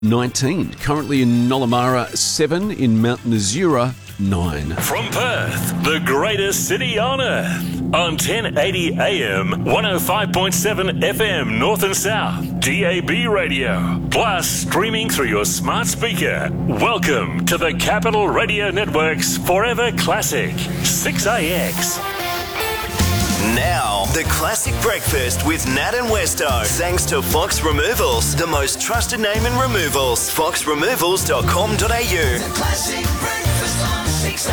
19. Currently in Nollamara, 7. In Mount Nasura, 9. From Perth, the greatest city on earth. On 1080 AM, 105.7 FM North and South, DAB radio. Plus, streaming through your smart speaker. Welcome to the Capital Radio Network's Forever Classic, 6AX. Now, the Classic Breakfast with Nat and Westo. Thanks to Fox Removals, the most trusted name in removals. foxremovals.com.au. The Classic Breakfast on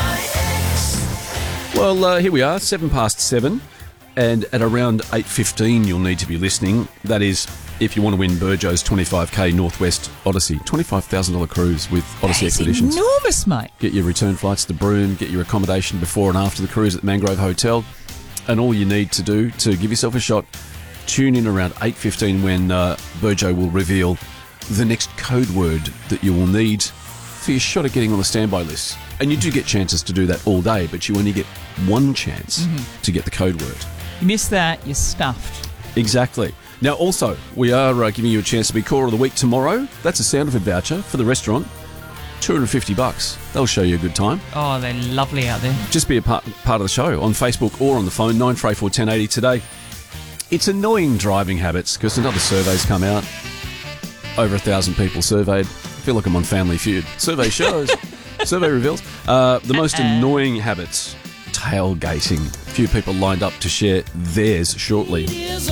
6AX. Well, here we are, 7:07, and at around 8:15 you'll need to be listening. That is, if you want to win Burjo's 25k Northwest Odyssey, $25,000 cruise with Odyssey Expeditions. Enormous, mate. Get your return flights to Broome, get your accommodation before and after the cruise at the Mangrove Hotel. And all you need to do to give yourself a shot, tune in around 8:15 when Burjo will reveal the next code word that you will need for your shot at getting on the standby list. And you do get chances to do that all day, but you only get one chance to get the code word. You miss that, you're stuffed. Exactly. Now, also, we are giving you a chance to be Caller of the Week tomorrow. That's a Sound of It voucher for the restaurant. $250. They'll show you a good time. Oh, they're lovely out there. Just be a part of the show on Facebook or on the phone, 934 1080 today. It's annoying driving habits because another survey's come out. Over 1,000 people surveyed. I feel like I'm on Family Feud. Survey shows. Survey reveals. The most annoying habits. Tailgating. A few people lined up to share theirs shortly.